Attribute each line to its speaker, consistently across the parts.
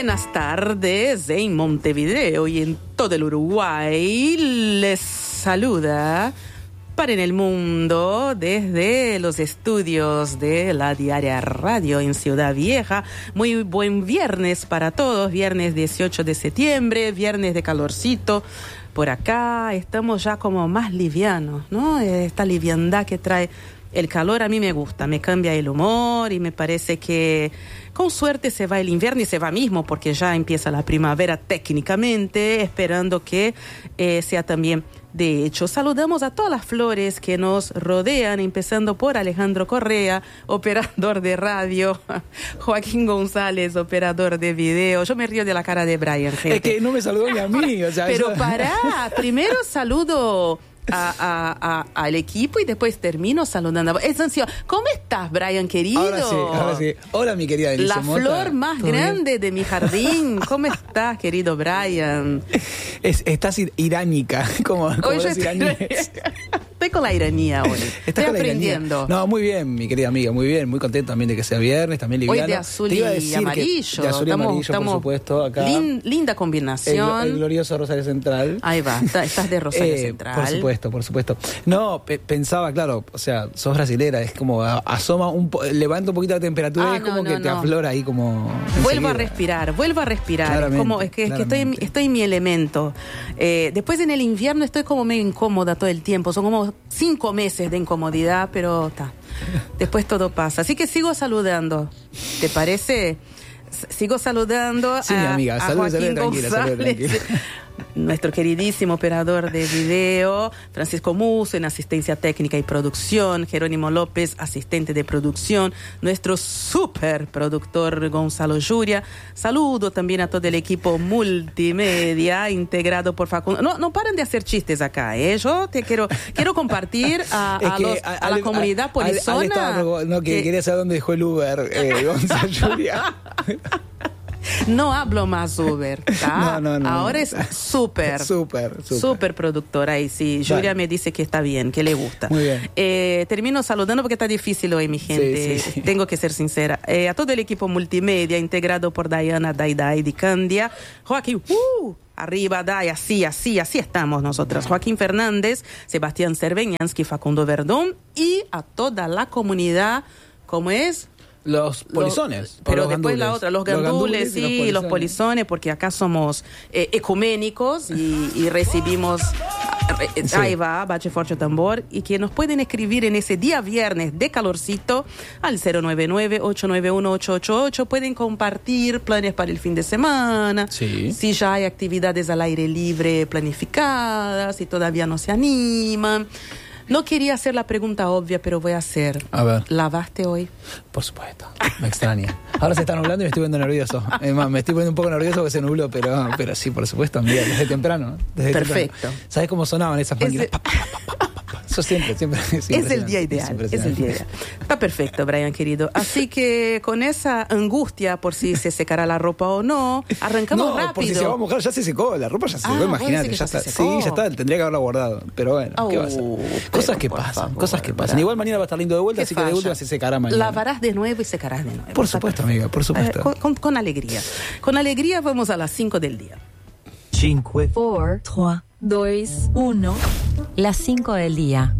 Speaker 1: Buenas tardes en Montevideo y en todo el Uruguay. Les saluda para en el mundo desde los estudios de la Diaria Radio en Ciudad Vieja. Muy buen viernes para todos, viernes 18 de septiembre, viernes de calorcito. Por acá estamos ya como más livianos, ¿no? Esta liviandad que trae el calor a mí me gusta, me cambia el humor y me parece que con suerte se va el invierno y se va mismo porque ya empieza la primavera técnicamente, esperando que sea también de hecho. Saludamos a todas las flores que nos rodean, empezando por Alejandro Correa, operador de radio, Joaquín González, operador de video. Yo me río de la cara de Brian, gente.
Speaker 2: Es que no me saludó ni a mí. O sea,
Speaker 1: pero pará, primero saludo al equipo y después termino saludando. Es ansioso. ¿Cómo estás, Brian, querido?
Speaker 2: Ahora sí. Hola, mi querida Elisa
Speaker 1: La
Speaker 2: Mota.
Speaker 1: flor más grande de mi jardín. ¿Cómo estás, querido Brian?
Speaker 2: Estás iránica, como los iraníes.
Speaker 1: Estoy con la iranía hoy. Estoy aprendiendo.
Speaker 2: No, muy bien, mi querida amiga, muy bien. Muy contento también de que sea viernes, también liviano.
Speaker 1: Hoy de azul y amarillo.
Speaker 2: De azul y amarillo, por supuesto, acá.
Speaker 1: Linda combinación.
Speaker 2: El glorioso Rosario Central.
Speaker 1: Ahí va, estás de Rosario Central.
Speaker 2: Por supuesto. No, pensaba, claro, o sea, sos brasilera, es como asoma, levanta un poquito la temperatura y es como que te aflora ahí como...
Speaker 1: Vuelvo a respirar. Es que estoy en mi elemento. Después en el invierno estoy como medio incómoda todo el tiempo, son como 5 meses de incomodidad, pero está. Después todo pasa. Así que sigo saludando. ¿Te parece? Sigo saludando
Speaker 2: sí, amiga,
Speaker 1: a Joaquín González, nuestro queridísimo operador de video, Francisco Musso en asistencia técnica y producción, Jerónimo López, asistente de producción, nuestro super productor Gonzalo Yuria. Saludo también a todo el equipo multimedia integrado por Facundo. No paran de hacer chistes acá, ¿eh? Yo quiero compartir a la comunidad polizona.
Speaker 2: Quería saber dónde dejó el Uber, Gonzalo Yuria.
Speaker 1: No hablo más Uber, ¿tá?
Speaker 2: No.
Speaker 1: Ahora es súper productora. Ahí sí, Julia me dice que está bien, que le gusta.
Speaker 2: Muy bien.
Speaker 1: Termino saludando porque está difícil hoy, mi gente. Sí. Tengo que ser sincera. A todo el equipo multimedia integrado por Diana Daiday Di Candia, Joaquín, arriba, Day, así estamos nosotras. Joaquín Fernández, Sebastián Cerveñansky, Facundo Verdón y a toda la comunidad, ¿cómo es?
Speaker 2: Los polizones.
Speaker 1: Pero después la otra, los gandules, sí, los polizones, porque acá somos ecuménicos y recibimos, ahí va, bache forcho tambor, y que nos pueden escribir en ese día viernes de calorcito al 099-891-888. Pueden compartir planes para el fin de semana, si ya hay actividades al aire libre planificadas, si todavía no se animan. No quería hacer la pregunta obvia, pero voy a hacer.
Speaker 2: A ver.
Speaker 1: ¿Lavaste hoy?
Speaker 2: Por supuesto. Me extraña. Ahora se está nublando y me estoy poniendo nervioso. Es más, me estoy poniendo un poco nervioso porque se nubló, pero sí, por supuesto, amiga, desde temprano.
Speaker 1: Perfecto.
Speaker 2: Temprano. ¿Sabes cómo sonaban esas máquinas? Eso siempre.
Speaker 1: Es el día ideal. Está perfecto, Brian, querido. Así que con esa angustia por si se secará la ropa o no, arrancamos rápido.
Speaker 2: Por si se va a mojar, ya se secó. La ropa ya se secó, imagínate. Ya está. Sí, ya está. Tendría que haberla guardado. Pero bueno, ¿qué va a hacer? Cosas que pasan. Igual mañana va a estar lindo de vuelta, así que de última se secará mañana.
Speaker 1: Lavarás de nuevo y secarás de nuevo.
Speaker 2: Por supuesto, amiga, por supuesto.
Speaker 1: Con alegría. Con alegría vamos a las 5 del día.
Speaker 3: 5, 4, 3, 2, 1.
Speaker 4: Las 5 del día.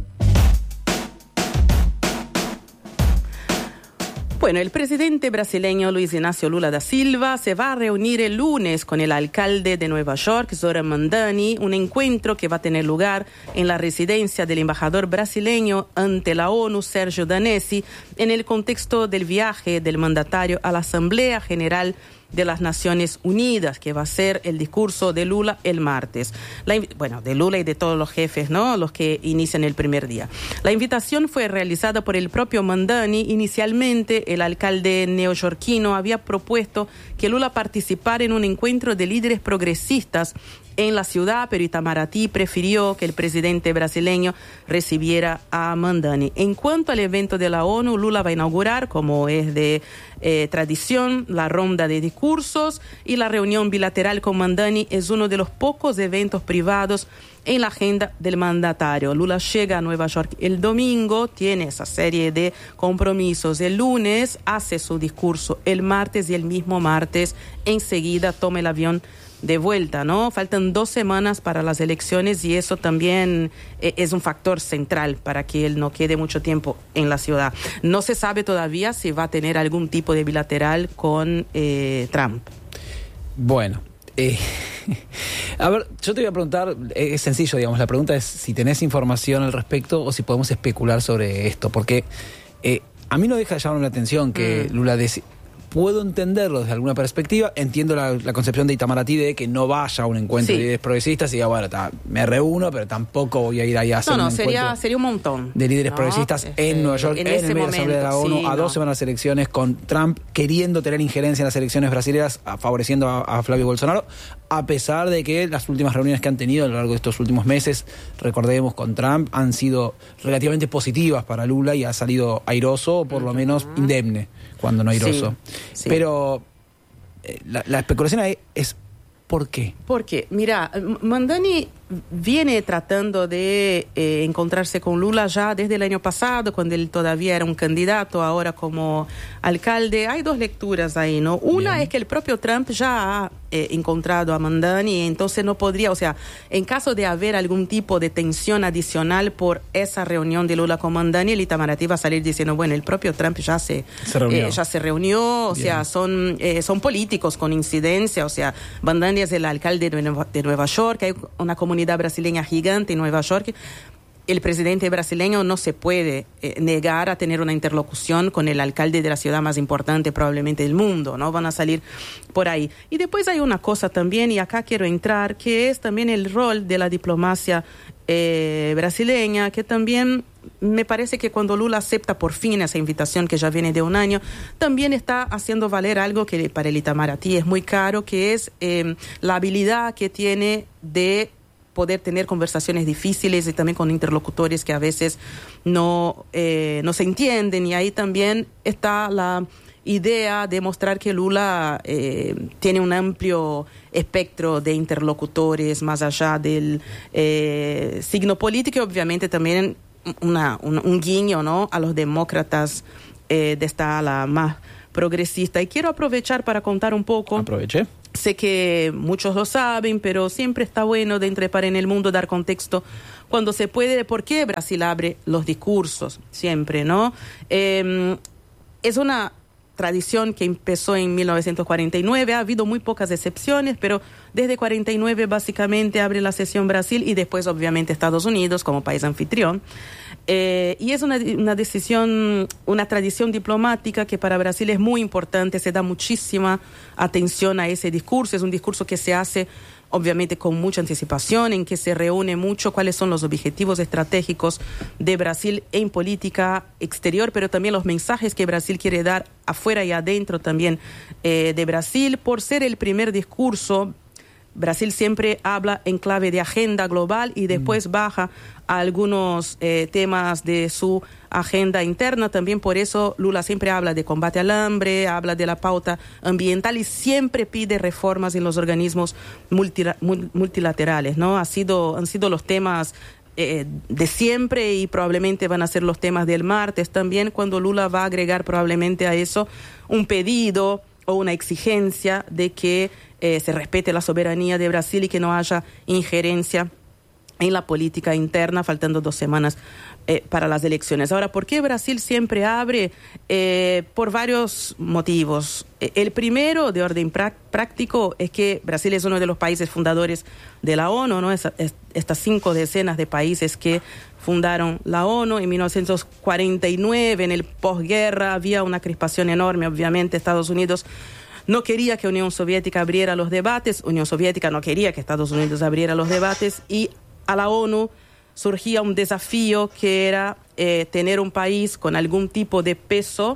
Speaker 1: Bueno, el presidente brasileño Luiz Inácio Lula da Silva se va a reunir el lunes con el alcalde de Nueva York, Zoran Mandani, un encuentro que va a tener lugar en la residencia del embajador brasileño ante la ONU, Sergio Danesi, en el contexto del viaje del mandatario a la Asamblea General de las Naciones Unidas, que va a ser el discurso de Lula el martes. De Lula y de todos los jefes, ¿no? Los que inician el primer día. La invitación fue realizada por el propio Mandani. Inicialmente, el alcalde neoyorquino había propuesto que Lula participara en un encuentro de líderes progresistas en la ciudad, pero Itamaraty prefirió que el presidente brasileño recibiera a Mandani. En cuanto al evento de la ONU, Lula va a inaugurar, como es de tradición, la ronda de discursos, y la reunión bilateral con Mandani es uno de los pocos eventos privados en la agenda del mandatario. Lula llega a Nueva York el domingo, tiene esa serie de compromisos el lunes, hace su discurso el martes y el mismo martes enseguida toma el avión de vuelta, ¿no? Faltan 2 semanas para las elecciones y eso también es un factor central para que él no quede mucho tiempo en la ciudad. No se sabe todavía si va a tener algún tipo de bilateral con Trump.
Speaker 2: Bueno, a ver, yo te voy a preguntar, es sencillo, digamos, la pregunta es si tenés información al respecto o si podemos especular sobre esto, porque a mí no deja de llamarme la atención que Lula puedo entenderlo desde alguna perspectiva, entiendo la concepción de Itamaraty de que no vaya a un encuentro de líderes progresistas y diga, bueno, me reúno, pero tampoco voy a ir ahí a hacer un encuentro
Speaker 1: sería un montón
Speaker 2: de líderes progresistas en Nueva York, en el medio de la Asamblea de la ONU, a 2 semanas de las elecciones, con Trump queriendo tener injerencia en las elecciones brasileñas, favoreciendo a Flavio Bolsonaro, a pesar de que las últimas reuniones que han tenido a lo largo de estos últimos meses, recordemos, con Trump, han sido relativamente positivas para Lula y ha salido airoso, o por lo menos indemne, cuando no airoso. Sí. Pero la especulación ahí es ¿por qué?
Speaker 1: Porque, mira, Mamdani viene tratando de encontrarse con Lula ya desde el año pasado, cuando él todavía era un candidato, ahora como alcalde. Hay 2 lecturas ahí, ¿no? Una es que el propio Trump ya ha encontrado a Mamdani, entonces no podría, o sea, en caso de haber algún tipo de tensión adicional por esa reunión de Lula con Mamdani, el Itamaraty va a salir diciendo, bueno, el propio Trump ya se reunió, o sea, son políticos con incidencia, o sea, Mamdani es el alcalde de Nueva York, hay una comunidad brasileña gigante en Nueva York. El presidente brasileño no se puede negar a tener una interlocución con el alcalde de la ciudad más importante probablemente del mundo, ¿no? Van a salir por ahí. Y después hay una cosa también, y acá quiero entrar, que es también el rol de la diplomacia brasileña, que también me parece que cuando Lula acepta por fin esa invitación que ya viene de un año, también está haciendo valer algo que para el Itamaraty es muy caro, que es la habilidad que tiene de poder tener conversaciones difíciles y también con interlocutores que a veces no se entienden, y ahí también está la idea de mostrar que Lula tiene un amplio espectro de interlocutores más allá del signo político, y obviamente también un guiño, ¿no?, a los demócratas de esta ala más progresista. Y quiero aprovechar para contar un poco.
Speaker 2: Aproveche.
Speaker 1: Sé que muchos lo saben, pero siempre está bueno de Entrepar en el Mundo dar contexto cuando se puede de por qué Brasil abre los discursos, siempre, ¿no? Es una tradición que empezó en 1949, ha habido muy pocas excepciones, pero desde 49 básicamente abre la sesión Brasil y después obviamente Estados Unidos como país anfitrión. Y es una decisión, una tradición diplomática que para Brasil es muy importante, se da muchísima atención a ese discurso, es un discurso que se hace obviamente con mucha anticipación, en que se reúne mucho cuáles son los objetivos estratégicos de Brasil en política exterior, pero también los mensajes que Brasil quiere dar afuera y adentro también de Brasil. Por ser el primer discurso, Brasil siempre habla en clave de agenda global y después baja a algunos temas de su agenda interna. También por eso Lula siempre habla de combate al hambre, habla de la pauta ambiental y siempre pide reformas en los organismos multilaterales, ¿no? Han sido los temas de siempre y probablemente van a ser los temas del martes también, cuando Lula va a agregar probablemente a eso un pedido o una exigencia de que se respete la soberanía de Brasil y que no haya injerencia en la política interna, faltando 2 semanas para las elecciones. Ahora, ¿por qué Brasil siempre abre? Por varios motivos. El primero, de orden práctico, es que Brasil es uno de los países fundadores de la ONU, ¿no? Estas 5 decenas de países que fundaron la ONU. En 1949, en el posguerra, había una crispación enorme, obviamente. Estados Unidos no quería que Unión Soviética abriera los debates, Unión Soviética no quería que Estados Unidos abriera los debates, y a la ONU surgía un desafío que era tener un país con algún tipo de peso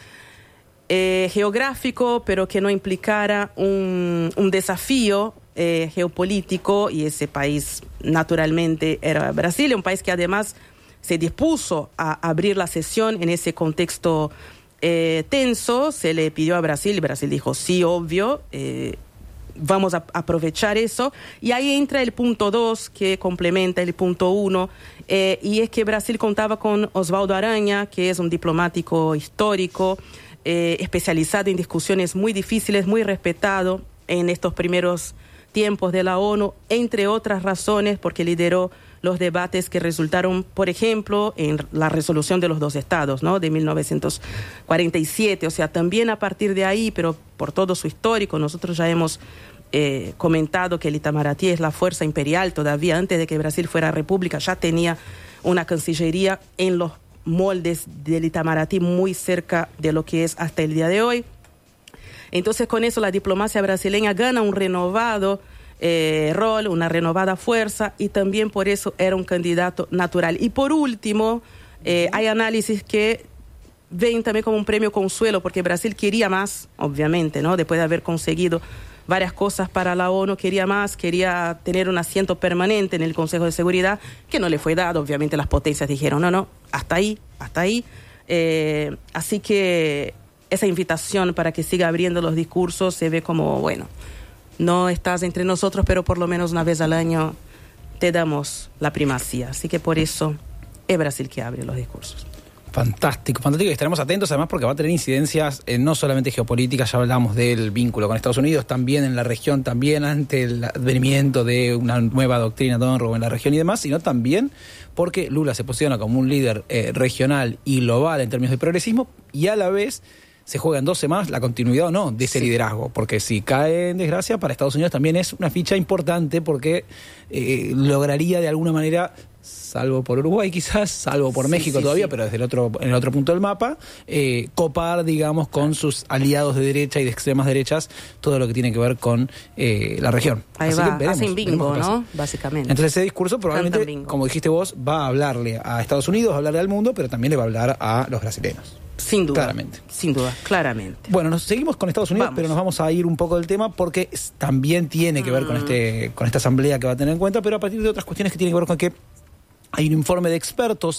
Speaker 1: geográfico, pero que no implicara un desafío geopolítico, y ese país naturalmente era Brasil, un país que además se dispuso a abrir la sesión en ese contexto tenso. Se le pidió a Brasil y Brasil dijo sí, obvio. vamos a aprovechar eso. Y ahí entra el punto 2 que complementa el punto 1, y es que Brasil contaba con Osvaldo Aranha, que es un diplomático histórico, especializado en discusiones muy difíciles, muy respetado en estos primeros tiempos de la ONU, entre otras razones porque lideró los debates que resultaron, por ejemplo, en la resolución de los 2 estados, ¿no?, de 1947. O sea, también a partir de ahí, pero por todo su histórico, nosotros ya hemos comentado que el Itamaraty es la fuerza imperial. Todavía antes de que Brasil fuera república ya tenía una cancillería en los moldes del Itamaraty muy cerca de lo que es hasta el día de hoy. Entonces, con eso la diplomacia brasileña gana un renovado rol, una renovada fuerza, y también por eso era un candidato natural. Y por último, hay análisis que ven también como un premio consuelo, porque Brasil quería más, obviamente, ¿no? Después de haber conseguido varias cosas para la ONU, quería más, quería tener un asiento permanente en el Consejo de Seguridad, que no le fue dado. Obviamente las potencias dijeron, no, hasta ahí. Así que esa invitación para que siga abriendo los discursos se ve como, bueno, no estás entre nosotros, pero por lo menos una vez al año te damos la primacía. Así que por eso es Brasil que abre los discursos.
Speaker 2: Fantástico. Y estaremos atentos además porque va a tener incidencias no solamente geopolíticas, ya hablamos del vínculo con Estados Unidos, también en la región, también ante el advenimiento de una nueva doctrina de Monroe en la región y demás, sino también porque Lula se posiciona como un líder regional y global en términos de progresismo, y a la vez se juega en 2 semanas la continuidad o no de ese liderazgo, porque si cae en desgracia para Estados Unidos también es una ficha importante, porque lograría de alguna manera, salvo por Uruguay quizás, salvo por México todavía, pero desde en el otro punto del mapa, copar, digamos, con sus aliados de derecha y de extremas derechas todo lo que tiene que ver con la región.
Speaker 1: Ahí así va, hacen bingo, ¿no? Básicamente.
Speaker 2: Entonces ese discurso probablemente, como dijiste vos, va a hablarle a Estados Unidos, va a hablarle al mundo, pero también le va a hablar a los brasileños.
Speaker 1: Sin duda.
Speaker 2: Claramente.
Speaker 1: Sin duda, claramente.
Speaker 2: Bueno, nos seguimos con Estados Unidos, pero nos vamos a ir un poco del tema porque también tiene que ver con esta asamblea que va a tener en cuenta, pero a partir de otras cuestiones que tienen que ver con que hay un informe de expertos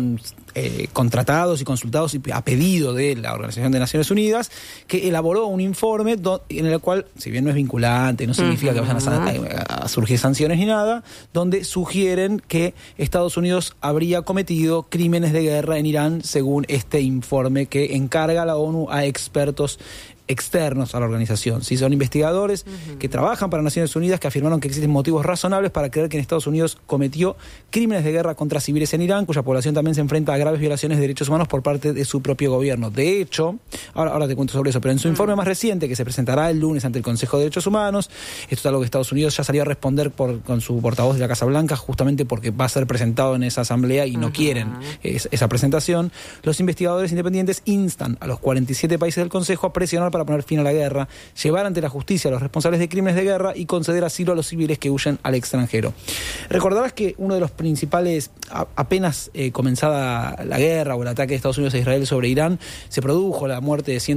Speaker 2: contratados y consultados a pedido de la Organización de Naciones Unidas, que elaboró un informe en el cual, si bien no es vinculante, no significa que vayan a surgir sanciones ni nada, donde sugieren que Estados Unidos habría cometido crímenes de guerra en Irán, según este informe que encarga a la ONU a expertos externos a la organización. Sí, son investigadores que trabajan para Naciones Unidas, que afirmaron que existen motivos razonables para creer que en Estados Unidos cometió crímenes de guerra contra civiles en Irán, cuya población también se enfrenta a graves violaciones de derechos humanos por parte de su propio gobierno. De hecho, ahora te cuento sobre eso, pero en su informe más reciente, que se presentará el lunes ante el Consejo de Derechos Humanos, esto es algo que Estados Unidos ya salió a responder con su portavoz de la Casa Blanca, justamente porque va a ser presentado en esa asamblea y no quieren esa presentación. Los investigadores independientes instan a los 47 países del Consejo a presionar para poner fin a la guerra, llevar ante la justicia a los responsables de crímenes de guerra y conceder asilo a los civiles que huyen al extranjero. Recordarás que uno de los principales, apenas comenzada la guerra o el ataque de Estados Unidos a Israel sobre Irán, se produjo la muerte de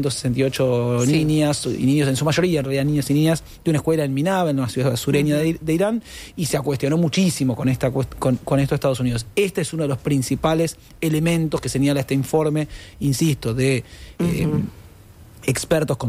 Speaker 2: 168 niñas y niños, en su mayoría en realidad niños y niñas, de una escuela en Minab, en una ciudad sureña de Irán, y se cuestionó muchísimo con esto de Estados Unidos. Este es uno de los principales elementos que señala este informe, insisto, de expertos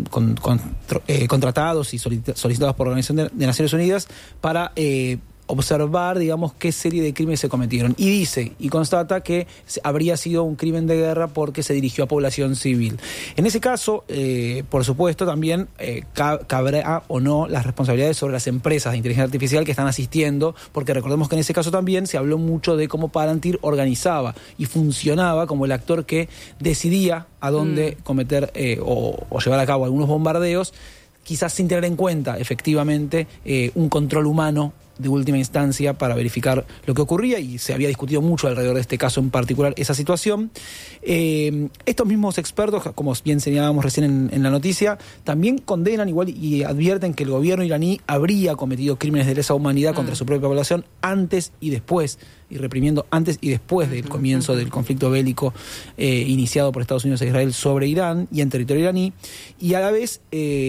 Speaker 2: contratados y solicitados por la Organización de Naciones Unidas para observar, digamos, qué serie de crímenes se cometieron. Y dice y constata que habría sido un crimen de guerra porque se dirigió a población civil. En ese caso, por supuesto, también cabrá o no las responsabilidades sobre las empresas de inteligencia artificial que están asistiendo, porque recordemos que en ese caso también se habló mucho de cómo Palantir organizaba y funcionaba como el actor que decidía a dónde cometer o llevar a cabo algunos bombardeos, quizás sin tener en cuenta efectivamente un control humano de última instancia para verificar lo que ocurría, y se había discutido mucho alrededor de este caso en particular, esa situación. Estos mismos expertos, como bien señalábamos recién en la noticia, también condenan igual y advierten que el gobierno iraní habría cometido crímenes de lesa humanidad contra su propia población antes y después y reprimiendo antes y después del comienzo del conflicto bélico iniciado por Estados Unidos e Israel sobre Irán y en territorio iraní, y a la vez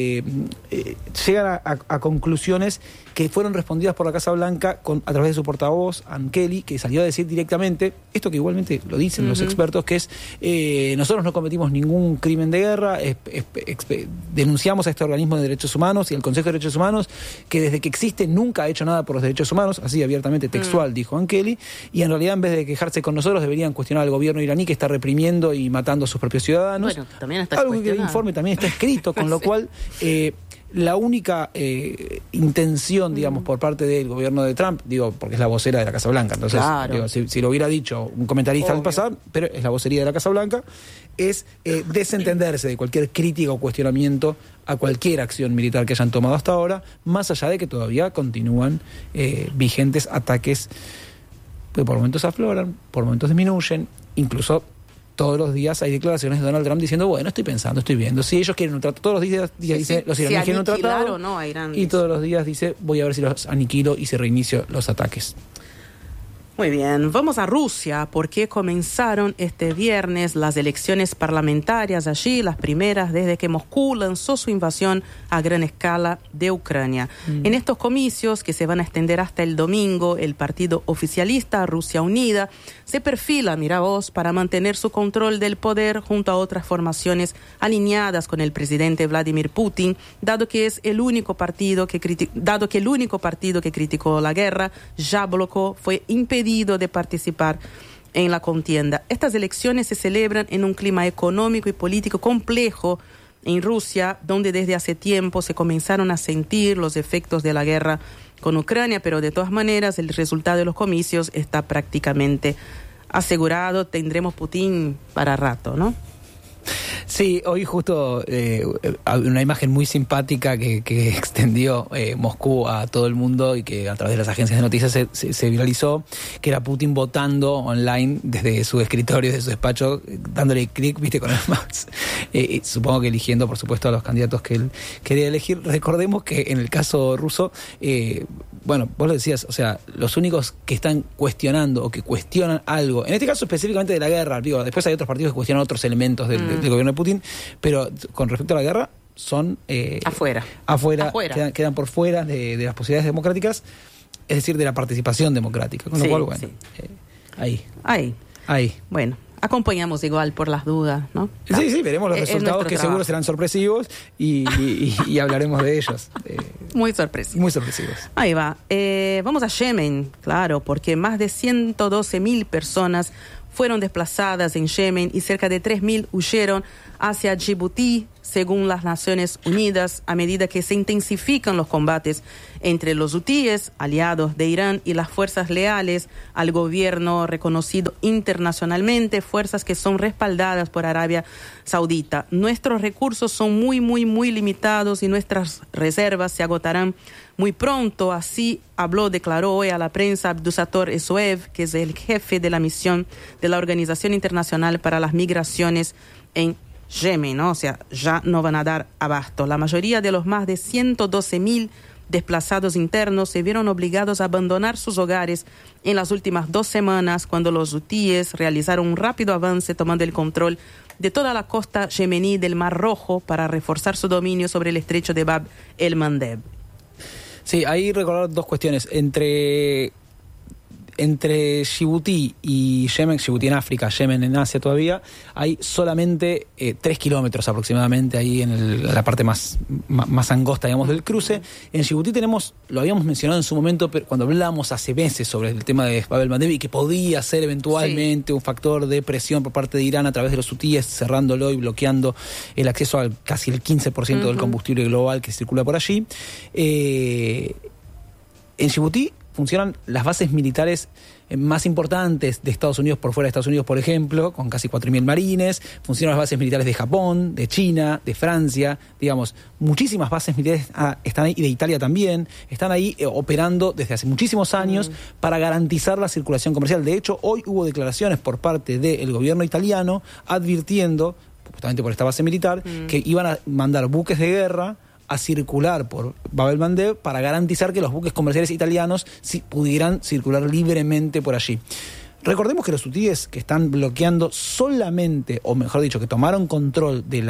Speaker 2: llegan a conclusiones que fueron respondidas por la Casa Blanca a través de su portavoz, Ann Kelly, que salió a decir directamente, esto que igualmente lo dicen los expertos, que es, nosotros no cometimos ningún crimen de guerra, denunciamos a este organismo de derechos humanos y al Consejo de Derechos Humanos, que desde que existe nunca ha hecho nada por los derechos humanos, así abiertamente textual, dijo Ann Kelly, y en realidad en vez de quejarse con nosotros deberían cuestionar al gobierno iraní que está reprimiendo y matando a sus propios ciudadanos.
Speaker 1: Bueno, también está
Speaker 2: algo que el informe también está escrito, con lo cual la única intención, digamos, por parte del gobierno de Trump, digo, porque es la vocera de la Casa Blanca, entonces,
Speaker 1: claro,
Speaker 2: digo, si lo hubiera dicho un comentarista del pasado, pero es la vocería de la Casa Blanca, es desentenderse de cualquier crítica o cuestionamiento a cualquier acción militar que hayan tomado hasta ahora, más allá de que todavía continúan vigentes ataques que por momentos afloran, por momentos disminuyen, incluso todos los días hay declaraciones de Donald Trump diciendo, bueno, estoy pensando, estoy viendo. Si ellos quieren un tratado, todos los días dice, los iraníes quieren un tratado,
Speaker 1: no, a Irán,
Speaker 2: y todos los días dice, voy a ver si los aniquilo y se reinicio los ataques.
Speaker 1: Muy bien, vamos a Rusia porque comenzaron este viernes las elecciones parlamentarias allí, las primeras desde que Moscú lanzó su invasión a gran escala de Ucrania. En estos comicios, que se van a extender hasta el domingo, el partido oficialista Rusia Unida se perfila, mira vos, para mantener su control del poder junto a otras formaciones alineadas con el presidente Vladimir Putin, dado que el único partido que criticó la guerra, Yabloko, fue impedido de participar en la contienda. Estas elecciones se celebran en un clima económico y político complejo en Rusia, donde desde hace tiempo se comenzaron a sentir los efectos de la guerra con Ucrania, pero de todas maneras el resultado de los comicios está prácticamente asegurado. Tendremos Putin para rato, ¿no?
Speaker 2: Sí, hoy justo una imagen muy simpática que extendió Moscú a todo el mundo y que a través de las agencias de noticias se viralizó, que era Putin votando online desde su escritorio, desde su despacho, dándole clic, viste, con el mouse. Supongo que eligiendo, por supuesto, a los candidatos que él quería elegir. Recordemos que en el caso ruso, bueno, vos lo decías, o sea, los únicos que están cuestionando o que cuestionan algo, en este caso específicamente de la guerra, digo, después hay otros partidos que cuestionan otros elementos del gobierno de Putin, pero con respecto a la guerra son afuera. Quedan por fuera de las posibilidades democráticas, es decir, de la participación democrática, con lo cual, bueno, ahí.
Speaker 1: Bueno, acompañamos igual por las dudas, ¿no?
Speaker 2: Sí, veremos los resultados que seguro serán sorpresivos y hablaremos de ellos.
Speaker 1: Muy sorpresivos.
Speaker 2: Muy sorpresivos.
Speaker 1: Ahí va. Vamos a Yemen, claro, porque más de 112.000 personas fueron desplazadas en Yemen y cerca de 3.000 huyeron hacia Djibouti, según las Naciones Unidas, a medida que se intensifican los combates entre los hutíes, aliados de Irán, y las fuerzas leales al gobierno reconocido internacionalmente, fuerzas que son respaldadas por Arabia Saudita. Nuestros recursos son muy, muy, muy limitados y nuestras reservas se agotarán muy pronto. Así declaró hoy a la prensa Abdusattor Esoev, que es el jefe de la misión de la Organización Internacional para las Migraciones en Yemen, ¿no? O sea, ya no van a dar abasto. La mayoría de los más de 112.000 desplazados internos se vieron obligados a abandonar sus hogares en las últimas 2 semanas, cuando los hutíes realizaron un rápido avance tomando el control de toda la costa yemení del Mar Rojo para reforzar su dominio sobre el estrecho de Bab el-Mandeb.
Speaker 2: Sí, ahí recordar 2 cuestiones. Entre Djibouti y Yemen, Djibouti en África, Yemen en Asia todavía, hay solamente 3 kilómetros aproximadamente ahí en la parte más angosta, digamos, del cruce. En Djibouti tenemos, lo habíamos mencionado en su momento, pero cuando hablamos hace meses sobre el tema de Bab el-Mandeb y que podía ser eventualmente un factor de presión por parte de Irán a través de los hutíes, cerrándolo y bloqueando el acceso al casi el 15% del combustible global que circula por allí. En Djibouti funcionan las bases militares más importantes de Estados Unidos por fuera de Estados Unidos, por ejemplo, con casi 4.000 marines. Funcionan las bases militares de Japón, de China, de Francia, digamos, muchísimas bases militares están ahí, y de Italia también, están ahí operando desde hace muchísimos años para garantizar la circulación comercial. De hecho, hoy hubo declaraciones por parte del gobierno italiano advirtiendo, justamente por esta base militar, que iban a mandar buques de guerra a circular por Bab el-Mandeb para garantizar que los buques comerciales italianos pudieran circular libremente por allí. Recordemos que los hutíes que están bloqueando solamente, o mejor dicho, que tomaron control de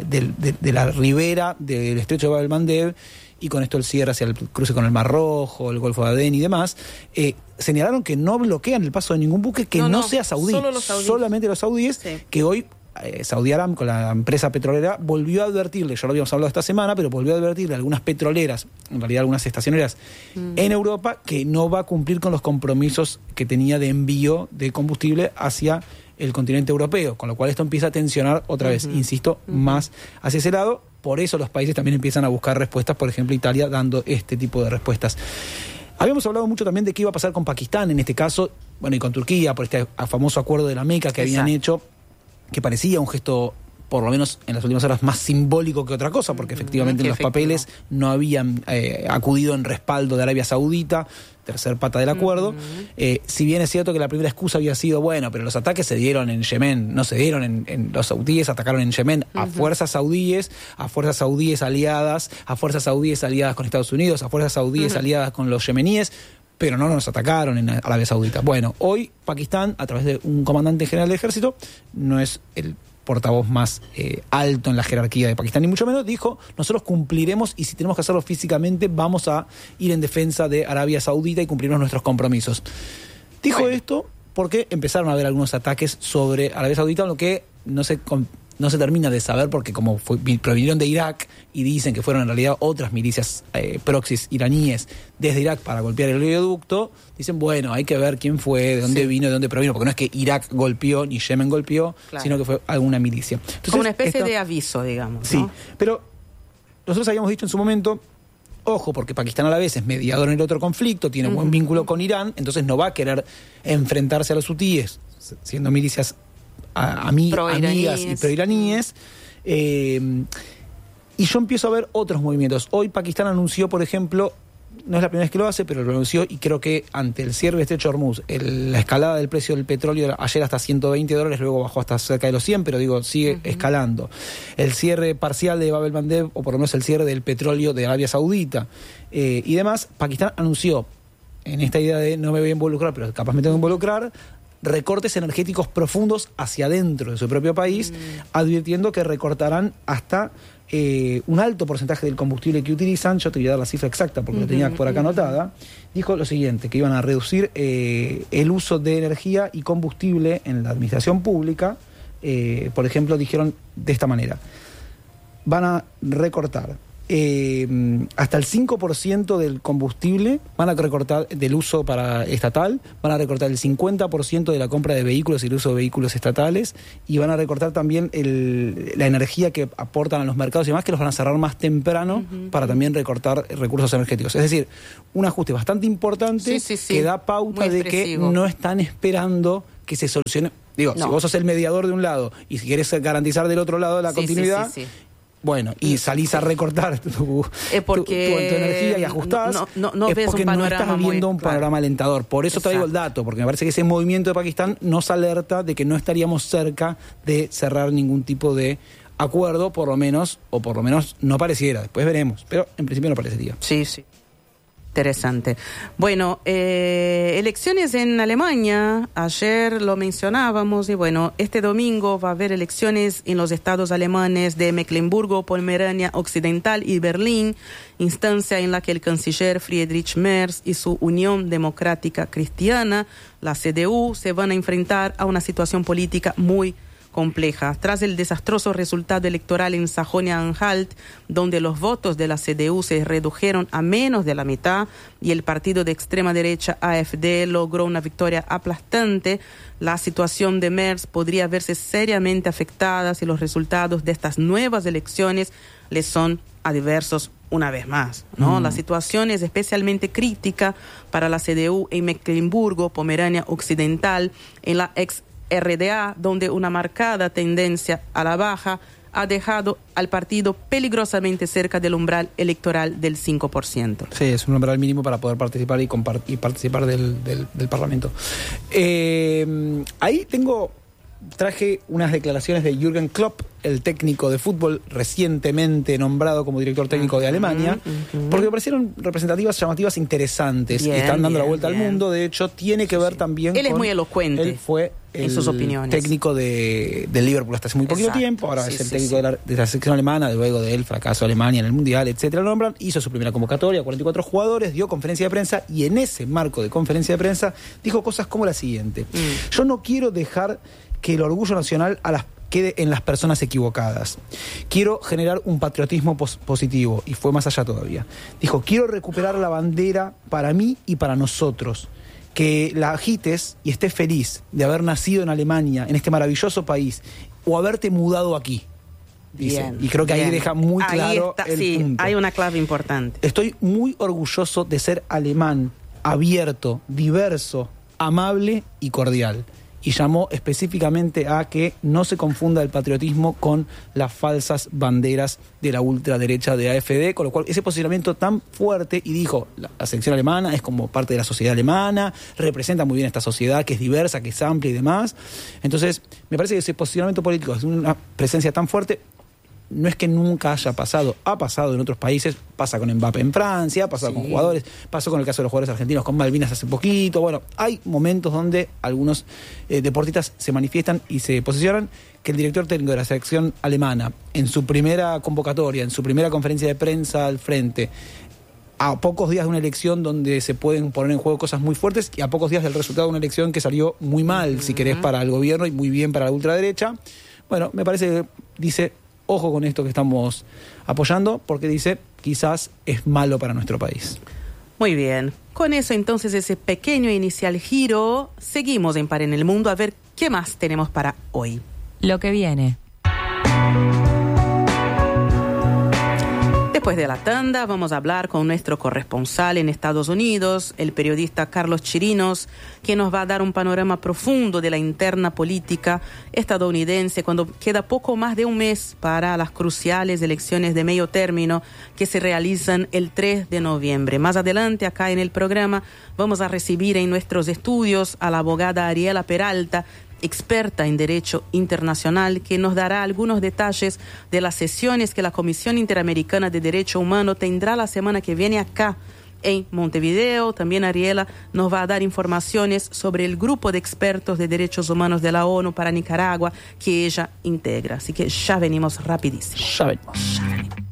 Speaker 2: la ribera del estrecho de Bab el-Mandeb, y con esto el cierre hacia el cruce con el Mar Rojo, el Golfo de Adén y demás, señalaron que no bloquean el paso de ningún buque que no sea saudí, solamente los saudíes, sí. Que hoy Saudi Aramco, la empresa petrolera, volvió a advertirle, ya lo habíamos hablado esta semana, pero volvió a advertirle a algunas petroleras, en realidad algunas estacioneras en Europa, que no va a cumplir con los compromisos que tenía de envío de combustible hacia el continente europeo, con lo cual esto empieza a tensionar otra vez, insisto, más hacia ese lado. Por eso los países también empiezan a buscar respuestas, por ejemplo Italia dando este tipo de respuestas. Habíamos hablado mucho también de qué iba a pasar con Pakistán en este caso, bueno, y con Turquía, por este famoso acuerdo de la Meca que habían hecho, que parecía un gesto, por lo menos en las últimas horas, más simbólico que otra cosa, porque efectivamente en los papeles no habían acudido en respaldo de Arabia Saudita, tercer pata del acuerdo. Si bien es cierto que la primera excusa había sido, bueno, pero los ataques se dieron en Yemen, no se dieron en los saudíes, atacaron en Yemen a fuerzas saudíes aliadas, a fuerzas saudíes aliadas con Estados Unidos, a fuerzas saudíes aliadas con los yemeníes, pero no nos atacaron en Arabia Saudita. Bueno, hoy Pakistán, a través de un comandante general del ejército, no es el portavoz más alto en la jerarquía de Pakistán, ni mucho menos, dijo, nosotros cumpliremos y si tenemos que hacerlo físicamente, vamos a ir en defensa de Arabia Saudita y cumplirnos nuestros compromisos. Dijo esto porque empezaron a haber algunos ataques sobre Arabia Saudita, lo que no se termina de saber porque como provinieron de Irak y dicen que fueron en realidad otras milicias proxies iraníes desde Irak para golpear el oleoducto, dicen, bueno, hay que ver quién fue, de dónde vino, de dónde provino, porque no es que Irak golpeó ni Yemen golpeó, sino que fue alguna milicia. Entonces,
Speaker 1: como una especie de aviso, digamos.
Speaker 2: Sí,
Speaker 1: ¿no?
Speaker 2: pero nosotros habíamos dicho en su momento, ojo, porque Pakistán a la vez es mediador en el otro conflicto, tiene un buen vínculo con Irán, entonces no va a querer enfrentarse a los hutíes, siendo milicias amigas y proiraníes. Y yo empiezo a ver otros movimientos. Hoy Pakistán anunció, por ejemplo, no es la primera vez que lo hace, pero lo anunció y creo que ante el cierre del estrecho de Hormuz, la escalada del precio del petróleo ayer hasta $120, luego bajó hasta cerca de los 100, pero digo, sigue escalando. El cierre parcial de Bab el-Mandeb, o por lo menos el cierre del petróleo de Arabia Saudita y demás, Pakistán anunció, en esta idea de no me voy a involucrar, pero capaz me tengo que involucrar, recortes energéticos profundos hacia adentro de su propio país, advirtiendo que recortarán hasta un alto porcentaje del combustible que utilizan. Yo te voy a dar la cifra exacta porque lo tenía por acá anotada. Dijo lo siguiente, que iban a reducir el uso de energía y combustible en la administración pública. Por ejemplo, dijeron de esta manera, van a recortar hasta el 5% del combustible, van a recortar del uso para estatal, van a recortar el 50% de la compra de vehículos y el uso de vehículos estatales, y van a recortar también la energía que aportan a los mercados y demás, que los van a cerrar más temprano para también recortar recursos energéticos. Es decir, un ajuste bastante importante que da pauta de que no están esperando que se solucione. Digo, si vos sos el mediador de un lado y si querés garantizar del otro lado la continuidad, bueno, y salís a recortar tu energía y ajustás,
Speaker 1: no
Speaker 2: es
Speaker 1: ves
Speaker 2: porque
Speaker 1: un panorama
Speaker 2: no estás viendo un panorama alentador. Por eso traigo el dato, porque me parece que ese movimiento de Pakistán nos alerta de que no estaríamos cerca de cerrar ningún tipo de acuerdo, por lo menos no pareciera. Después veremos, pero en principio no parecería.
Speaker 1: Sí. Interesante. Bueno, elecciones en Alemania, ayer lo mencionábamos, y bueno, este domingo va a haber elecciones en los estados alemanes de Mecklemburgo, Pomerania Occidental y Berlín, instancia en la que el canciller Friedrich Merz y su Unión Democrática Cristiana, la CDU, se van a enfrentar a una situación política muy compleja. Tras el desastroso resultado electoral en Sajonia-Anhalt, donde los votos de la CDU se redujeron a menos de la mitad y el partido de extrema derecha AfD logró una victoria aplastante, la situación de Merz podría verse seriamente afectada si los resultados de estas nuevas elecciones le son adversos una vez más, ¿no? La situación es especialmente crítica para la CDU en Mecklemburgo, Pomerania Occidental, en la ex RDA, donde una marcada tendencia a la baja ha dejado al partido peligrosamente cerca del umbral electoral del 5%.
Speaker 2: Sí, es un umbral mínimo para poder participar y participar del Parlamento. Ahí tengo traje unas declaraciones de Jürgen Klopp, el técnico de fútbol recientemente nombrado como director técnico de Alemania, porque me parecieron representativas, llamativas, interesantes, y están dando la vuelta al mundo. De hecho, tiene que ver también
Speaker 1: él es muy elocuente.
Speaker 2: Él fue
Speaker 1: en sus opiniones.
Speaker 2: Técnico del Liverpool hasta hace muy poquito tiempo, ahora es el técnico de la selección alemana, luego del fracaso de Alemania en el Mundial, etcétera, lo nombran, hizo su primera convocatoria, 44 jugadores, dio conferencia de prensa, y en ese marco de conferencia de prensa dijo cosas como la siguiente: yo no quiero dejar que el orgullo nacional quede en las personas equivocadas. Quiero generar un patriotismo positivo, y fue más allá todavía. Dijo, quiero recuperar la bandera para mí y para nosotros. Que la agites y estés feliz de haber nacido en Alemania, en este maravilloso país, o haberte mudado aquí. Dice. Bien, y creo que ahí deja muy claro el punto.
Speaker 1: Hay una clave importante.
Speaker 2: Estoy muy orgulloso de ser alemán, abierto, diverso, amable y cordial. Y llamó específicamente a que no se confunda el patriotismo con las falsas banderas de la ultraderecha de AfD, con lo cual ese posicionamiento tan fuerte, y dijo, la selección alemana es como parte de la sociedad alemana, representa muy bien esta sociedad que es diversa, que es amplia y demás. Entonces, me parece que ese posicionamiento político es una presencia tan fuerte. No es que nunca haya pasado, ha pasado en otros países, pasa con Mbappé en Francia, ha pasado con jugadores, pasó con el caso de los jugadores argentinos con Malvinas hace poquito. Bueno, hay momentos donde algunos deportistas se manifiestan y se posicionan. Que el director técnico de la selección alemana, en su primera convocatoria, en su primera conferencia de prensa al frente, a pocos días de una elección donde se pueden poner en juego cosas muy fuertes, y a pocos días del resultado de una elección que salió muy mal, si querés, para el gobierno y muy bien para la ultraderecha, bueno, me parece que dice, ojo con esto que estamos apoyando, porque dice, quizás es malo para nuestro país.
Speaker 1: Muy bien. Con eso, entonces, ese pequeño inicial giro, seguimos en Par en el Mundo a ver qué más tenemos para hoy.
Speaker 4: Lo que viene.
Speaker 1: Después de la tanda vamos a hablar con nuestro corresponsal en Estados Unidos, el periodista Carlos Chirinos, que nos va a dar un panorama profundo de la interna política estadounidense cuando queda poco más de un mes para las cruciales elecciones de medio término que se realizan el 3 de noviembre. Más adelante, acá en el programa, vamos a recibir en nuestros estudios a la abogada Ariela Peralta, experta en Derecho Internacional, que nos dará algunos detalles de las sesiones que la Comisión Interamericana de Derecho Humano tendrá la semana que viene acá en Montevideo. También Ariela nos va a dar informaciones sobre el grupo de expertos de derechos humanos de la ONU para Nicaragua que ella integra. Así que ya venimos rapidísimo.
Speaker 2: Ya venimos.